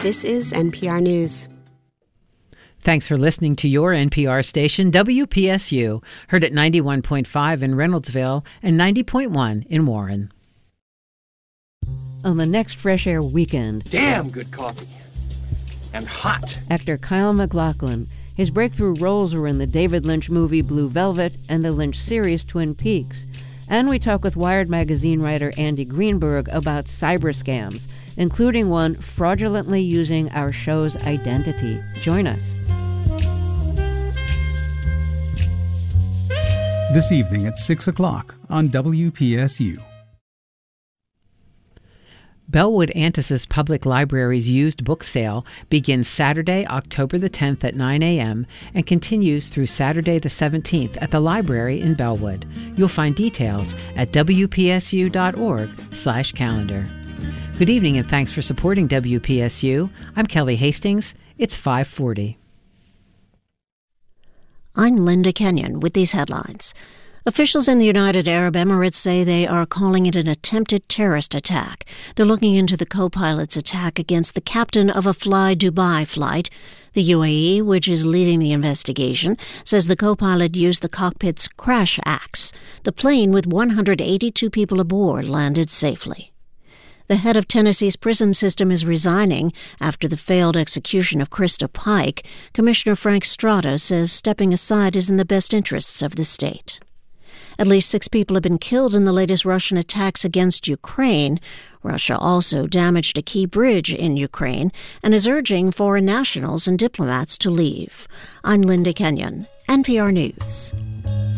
This is NPR News. Thanks for listening to your NPR station, WPSU, heard at 91.5 in Reynoldsville and 90.1 in Warren. On the next Fresh Air weekend. Damn good coffee. And hot. Actor Kyle MacLachlan. His breakthrough roles were in the David Lynch movie Blue Velvet and the Lynch series Twin Peaks. And we talk with Wired magazine writer Andy Greenberg about cyber scams, including one fraudulently using our show's identity. Join us. This evening at 6 o'clock on WPSU. Bellwood Antis Public Library's used book sale begins Saturday, October the 10th at 9 a.m. and continues through Saturday the 17th at the library in Bellwood. You'll find details at wpsu.org/calendar. Good evening and thanks for supporting WPSU. I'm Kelly Hastings. It's 5:40. I'm Linda Kenyon with these headlines. Officials in the United Arab Emirates say they are calling it an attempted terrorist attack. They're looking into the co-pilot's attack against the captain of a Fly Dubai flight. The UAE, which is leading the investigation, says the co-pilot used the cockpit's crash axe. The plane with 182 people aboard landed safely. The head of Tennessee's prison system is resigning after the failed execution of Krista Pike. Commissioner Frank Strada says stepping aside is in the best interests of the state. At least 6 people have been killed in the latest Russian attacks against Ukraine. Russia also damaged a key bridge in Ukraine and is urging foreign nationals and diplomats to leave. I'm Linda Kenyon, NPR News.